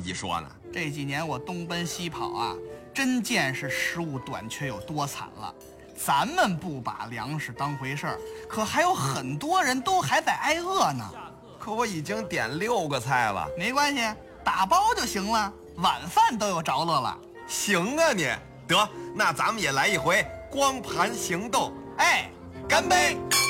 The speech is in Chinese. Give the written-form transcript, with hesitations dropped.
己说呢。 这几年我东奔西跑啊，真见识食物短缺有多惨了。咱们不把粮食当回事儿，可还有很多人都还在挨饿呢。 可我已经点6个菜了。 没关系，打包就行了，晚饭都有着落了。 行啊你，得，那咱们也来一回光盘行动。 哎， 干杯！